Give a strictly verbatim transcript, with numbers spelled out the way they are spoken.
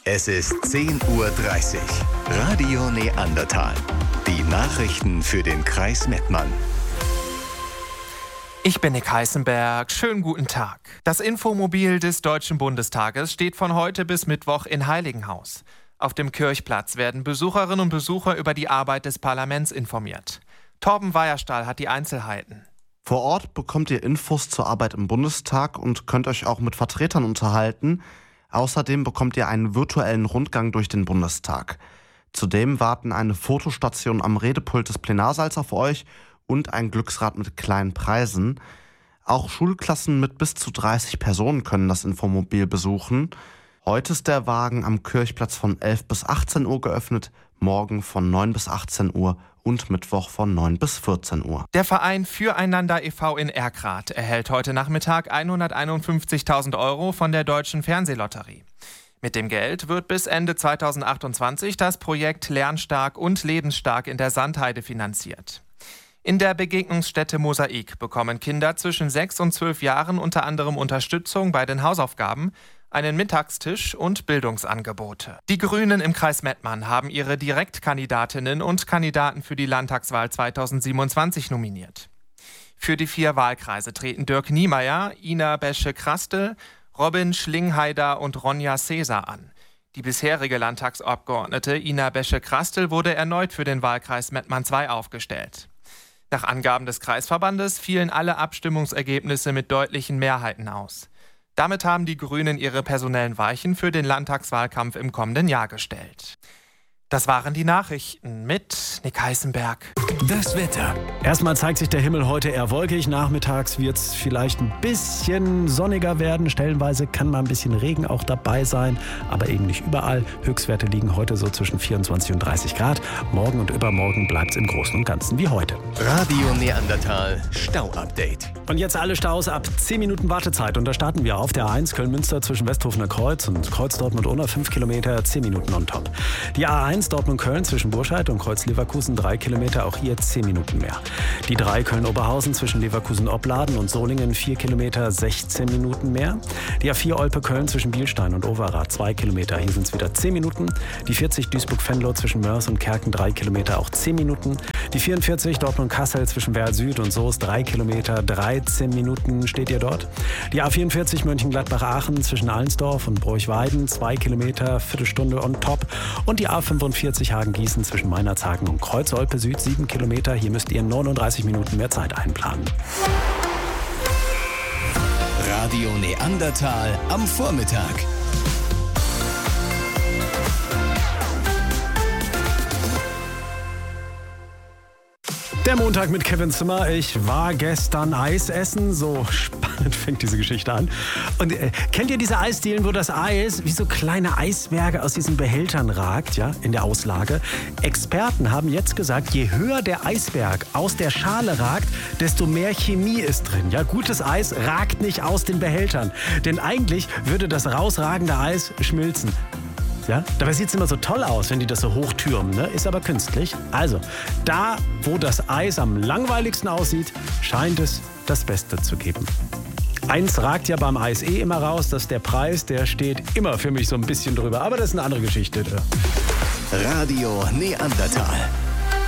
Es ist zehn Uhr dreißig. Radio Neandertal. Die Nachrichten für den Kreis Mettmann. Ich bin Nick Heißenberg. Schönen guten Tag. Das Infomobil des Deutschen Bundestages steht von heute bis Mittwoch in Heiligenhaus. Auf dem Kirchplatz werden Besucherinnen und Besucher über die Arbeit des Parlaments informiert. Torben Weierstahl hat die Einzelheiten. Vor Ort bekommt ihr Infos zur Arbeit im Bundestag und könnt euch auch mit Vertretern unterhalten. Außerdem bekommt ihr einen virtuellen Rundgang durch den Bundestag. Zudem warten eine Fotostation am Redepult des Plenarsaals auf euch und ein Glücksrad mit kleinen Preisen. Auch Schulklassen mit bis zu dreißig Personen können das Infomobil besuchen. Heute ist der Wagen am Kirchplatz von elf bis achtzehn Uhr geöffnet, morgen von neun bis achtzehn Uhr und Mittwoch von neun bis vierzehn Uhr. Der Verein Füreinander e V in Erkrath erhält heute Nachmittag hunderteinundfünfzigtausend Euro von der Deutschen Fernsehlotterie. Mit dem Geld wird bis Ende zweitausendachtundzwanzig das Projekt Lernstark und Lebensstark in der Sandheide finanziert. In der Begegnungsstätte Mosaik bekommen Kinder zwischen sechs und zwölf Jahren unter anderem Unterstützung bei den Hausaufgaben, einen Mittagstisch und Bildungsangebote. Die Grünen im Kreis Mettmann haben ihre Direktkandidatinnen und Kandidaten für die Landtagswahl zweitausendsiebenundzwanzig nominiert. Für die vier Wahlkreise treten Dirk Niemeyer, Ina Besche-Krastel, Robin Schlingheider und Ronja Caesar an. Die bisherige Landtagsabgeordnete Ina Besche-Krastel wurde erneut für den Wahlkreis Mettmann zwei aufgestellt. Nach Angaben des Kreisverbandes fielen alle Abstimmungsergebnisse mit deutlichen Mehrheiten aus. Damit haben die Grünen ihre personellen Weichen für den Landtagswahlkampf im kommenden Jahr gestellt. Das waren die Nachrichten mit Nick Heißenberg. Das Wetter. Erstmal zeigt sich der Himmel heute eher wolkig. Nachmittags wird es vielleicht ein bisschen sonniger werden. Stellenweise kann mal ein bisschen Regen auch dabei sein, aber eben nicht überall. Höchstwerte liegen heute so zwischen vierundzwanzig und dreißig Grad. Morgen und übermorgen bleibt es im Großen und Ganzen wie heute. Radio Neandertal Stau-Update. Und jetzt alle Staus ab zehn Minuten Wartezeit. Und da starten wir auf der A eins Köln-Münster zwischen Westhofener Kreuz und Kreuz Dortmund-Unna fünf Kilometer, zehn Minuten on top. Die A eins Dortmund-Köln zwischen Burscheid und Kreuz-Leverkusen drei Kilometer, auch hier zehn Minuten mehr. Die drei Köln-Oberhausen zwischen Leverkusen-Opladen und Solingen vier Kilometer, sechzehn Minuten mehr. Die A vier Olpe-Köln zwischen Bielstein und Overath zwei Kilometer, hier sind es wieder zehn Minuten. Die vierzig Duisburg-Venlo zwischen Mörs und Kerken drei Kilometer, auch zehn Minuten. Die vierundvierzig Dortmund-Kassel zwischen Werl Süd und Soest drei Kilometer, dreizehn Minuten steht ihr dort. Die A vierundvierzig Mönchengladbach-Aachen zwischen Allensdorf und Broich-Weiden zwei Kilometer, Viertelstunde on top. Und die A fünfundvierzig Hagen-Gießen zwischen Meinerzhagen und Kreuz-Olpe Süd sieben Kilometer. Hier müsst ihr neununddreißig Minuten mehr Zeit einplanen. Radio Neandertal am Vormittag. Der Montag mit Kevin Zimmer. Ich war gestern Eis essen. So spannend fängt diese Geschichte an. Und äh, kennt ihr diese Eisdielen, wo das Eis wie so kleine Eisberge aus diesen Behältern ragt, ja, in der Auslage? Experten haben jetzt gesagt, je höher der Eisberg aus der Schale ragt, desto mehr Chemie ist drin. Ja, gutes Eis ragt nicht aus den Behältern. Denn eigentlich würde das rausragende Eis schmilzen. Ja? Dabei sieht es immer so toll aus, wenn die das so hochtürmen, ne? Ist aber künstlich. Also, da, wo das Eis am langweiligsten aussieht, scheint es das Beste zu geben. Eins ragt ja beim Eis eh immer raus, dass der Preis, der steht immer für mich so ein bisschen drüber. Aber das ist eine andere Geschichte. Radio Neandertal.